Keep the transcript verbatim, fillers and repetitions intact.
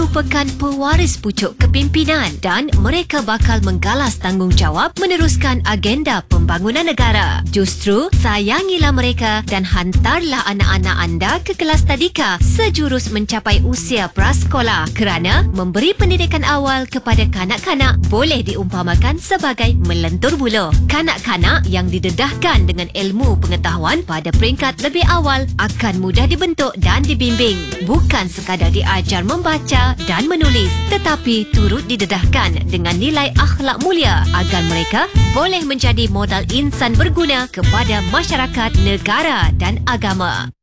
merupakan pewaris pucuk kepimpinan dan mereka bakal menggalas tanggungjawab meneruskan agenda pembangunan negara. Justru, sayangilah mereka dan hantarlah anak-anak anda ke kelas tadika sejurus mencapai usia prasekolah kerana memberi pendidikan awal kepada kanak-kanak boleh diumpamakan sebagai melentur buluh. Kanak-kanak yang didedahkan dengan ilmu pengetahuan pada peringkat lebih awal akan mudah dibentuk dan dibimbing. Bukan sekadar diajar membaca dan menulis, tetapi turut didedahkan dengan nilai akhlak mulia agar mereka boleh menjadi modal insan berguna kepada masyarakat, negara dan agama.